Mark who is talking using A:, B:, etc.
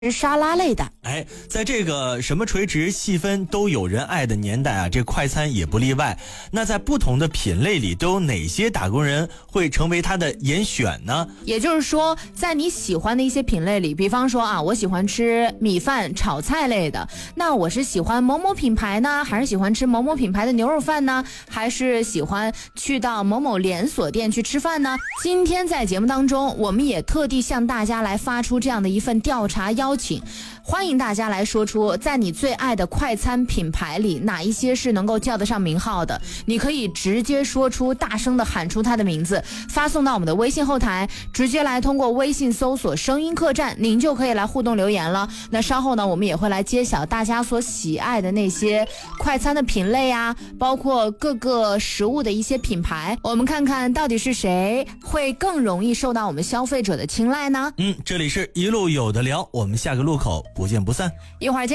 A: 沙拉类的。
B: 在这个什么垂直细分都有人爱的年代啊，这快餐也不例外。那在不同的品类里都有哪些打工人会成为他的严选呢？
A: 也就是说，在你喜欢的一些品类里，比方说啊，我喜欢吃米饭炒菜类的，那我是喜欢某某品牌呢，还是喜欢吃某某品牌的牛肉饭呢，还是喜欢去到某某连锁店去吃饭呢？今天在节目当中，我们也特地向大家来发出这样的一份调查邀请，欢迎大家来说出在你最爱的快餐品牌里哪一些是能够叫得上名号的，你可以直接说出，大声的喊出它的名字，发送到我们的微信后台，直接来通过微信搜索声音客栈，您就可以来互动留言了。那稍后呢，我们也会来揭晓大家所喜爱的那些快餐的品类啊，包括各个食物的一些品牌，我们看看到底是谁会更容易受到我们消费者的青睐呢？
B: 这里是一路有的聊，我们下个路口不见不散。
A: 一会儿见。